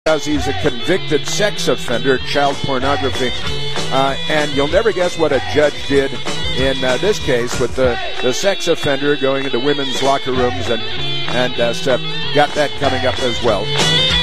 because he's a convicted sex offender, child pornography. And you'll never guess what a judge did in this case with the sex offender going into women's locker rooms and stuff. Got that coming up as well.